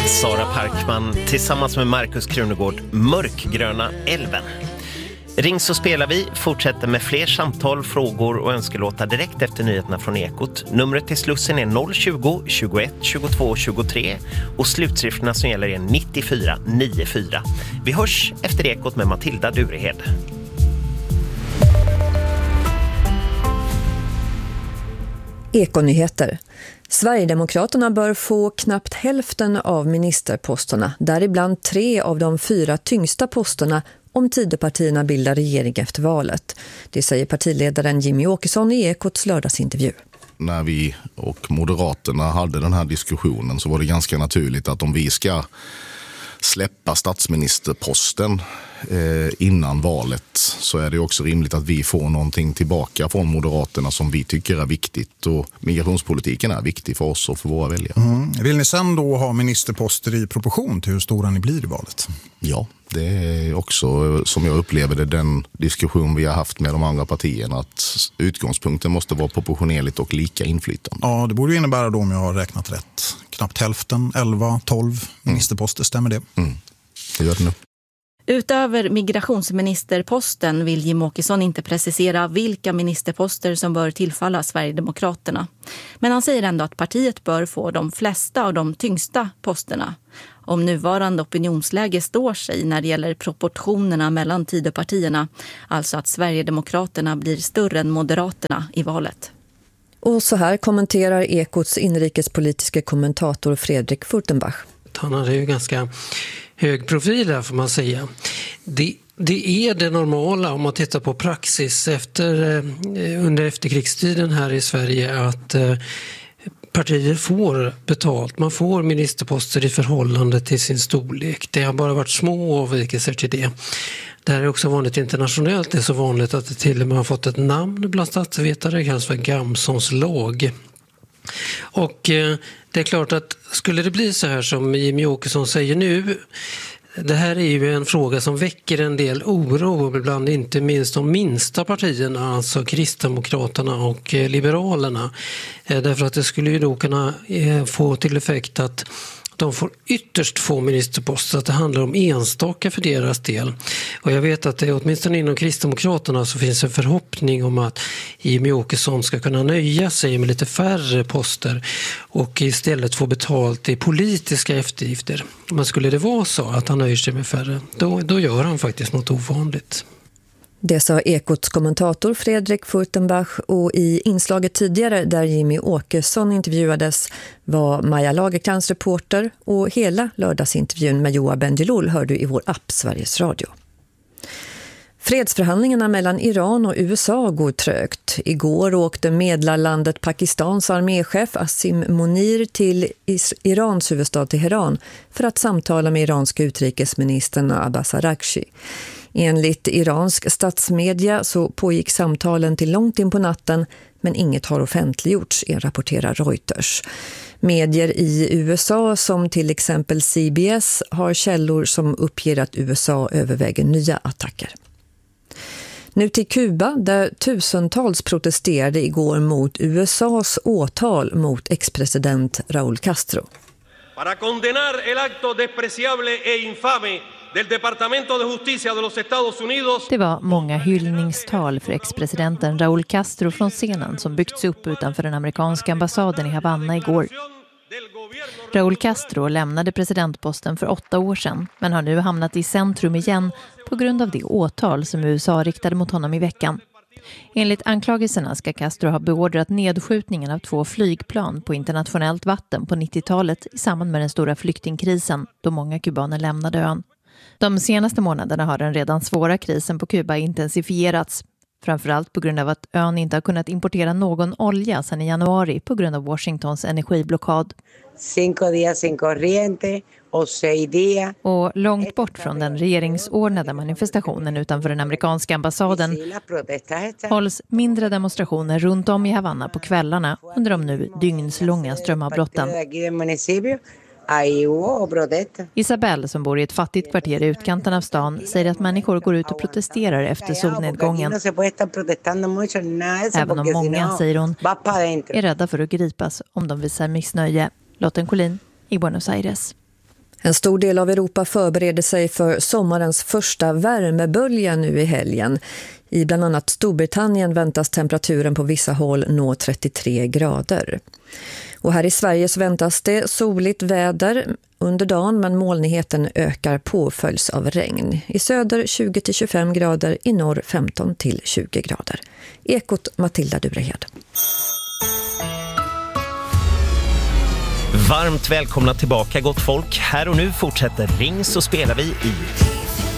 Sara Parkman tillsammans med Markus Krunegård, Mörkgröna älven. Ring så spelar vi, fortsätter med fler samtal, frågor och önskelåtar direkt efter nyheterna från Ekot. Numret till Slussen är 020 21 22 23 och slutsiffrorna som gäller är 94 94. Vi hörs efter Ekot med Matilda Durehed. Ekonyheter. Sverigedemokraterna bör få knappt hälften av ministerposterna, däribland 3 av de 4 tyngsta posterna om Tidöpartierna bildar regering efter valet. Det säger partiledaren Jimmie Åkesson i Ekots lördagsintervju. När vi och Moderaterna hade den här diskussionen så var det ganska naturligt att om vi ska släppa statsministerposten innan valet så är det också rimligt att vi får någonting tillbaka från Moderaterna som vi tycker är viktigt, och migrationspolitiken är viktig för oss och för våra väljare. Vill ni sen då ha ministerposter i proportion till hur stora ni blir i valet? Ja, det är också som jag upplever det den diskussion vi har haft med de andra partierna, att utgångspunkten måste vara proportionerligt och lika inflytande. Ja, det borde ju innebära då, om jag har räknat rätt, knappt hälften, 11, 12 ministerposter, stämmer det? Det gör det nu. Utöver migrationsministerposten vill Jimmie Åkesson inte precisera vilka ministerposter som bör tillfalla Sverigedemokraterna. Men han säger ändå att partiet bör få de flesta av de tyngsta posterna. Om nuvarande opinionsläge står sig när det gäller proportionerna mellan Tidöpartierna, alltså att Sverigedemokraterna blir större än Moderaterna i valet. Och så här kommenterar Ekots inrikespolitiska kommentator Fredrik Furtenbach. Han hade ju ganska hög profil där, får man säga. Det är det normala om man tittar på praxis under efterkrigstiden här i Sverige, att partier får betalt. Man får ministerposter i förhållande till sin storlek. Det har bara varit små avvikelser till det. Det här är också vanligt internationellt. Det är så vanligt att det till och med har fått ett namn bland statsvetare. Det kallas för Gamsons lag. Och det är klart att skulle det bli så här som Jimmie Åkesson säger nu, det här är ju en fråga som väcker en del oro bland inte minst de minsta partierna, alltså Kristdemokraterna och Liberalerna. Därför att det skulle ju då kunna få till effekt att de får ytterst få ministerposter, att det handlar om enstaka för deras del. Och jag vet att det åtminstone inom Kristdemokraterna så finns en förhoppning om att Jimmie Åkesson ska kunna nöja sig med lite färre poster och istället få betalt i politiska eftergifter. Men skulle det vara så att han nöjer sig med färre, då gör han faktiskt något ovanligt. Det sa Ekots kommentator Fredrik Furtenbach, och i inslaget tidigare där Jimmie Åkesson intervjuades var Maja Lagerkrans reporter, och hela lördagsintervjun med Joa Bendjelloul hör du i vår app Sveriges Radio. Fredsförhandlingarna mellan Iran och USA går trögt. Igår åkte medlarlandet Pakistans arméchef Asim Munir till Irans huvudstad Teheran för att samtala med iranska utrikesministern Abbas Araghchi. Enligt iransk statsmedia så pågick samtalen till långt in på natten, men inget har offentliggjorts, rapporterar Reuters. Medier i USA som till exempel CBS har källor som uppger att USA överväger nya attacker. Nu till Kuba, där tusentals protesterade igår mot USAs åtal mot ex-president Raúl Castro. Para condenar el acto despreciable e infame del Departamento de Justicia de los Estados Unidos. Det var många hyllningstal för ex-presidenten Raúl Castro från scenen som byggts upp utanför den amerikanska ambassaden i Havanna igår. Raúl Castro lämnade presidentposten för 8 år sedan, men har nu hamnat i centrum igen på grund av det åtal som USA riktade mot honom i veckan. Enligt anklagelserna ska Castro ha beordrat nedskjutningen av 2 flygplan på internationellt vatten på 90-talet i samband med den stora flyktingkrisen då många kubaner lämnade ön. De senaste månaderna har den redan svåra krisen på Kuba intensifierats, framförallt på grund av att ön inte har kunnat importera någon olja sedan i januari på grund av Washingtons energiblockad. 5 días sin corriente och 6 días. Och långt bort från den regeringsordnade manifestationen utanför den amerikanska ambassaden hålls mindre demonstrationer runt om i Havanna på kvällarna under de nu dygnslånga strömavbrotten. Isabel, som bor i ett fattigt kvarter i utkanten av stan, säger att människor går ut och protesterar efter solnedgången. Även om många, säger hon, är rädda för att gripas om de visar missnöje. Lotten Collin i Buenos Aires. En stor del av Europa förbereder sig för sommarens första värmebölja nu i helgen. I bland annat Storbritannien väntas temperaturen på vissa håll nå 33 grader. Och här i Sverige så väntas det soligt väder under dagen, men molnigheten ökar påföljs av regn. I söder 20-25 grader, i norr 15-20 grader. Ekot Matilda Durehed. Varmt välkomna tillbaka gott folk. Här och nu fortsätter Ring så spelar vi i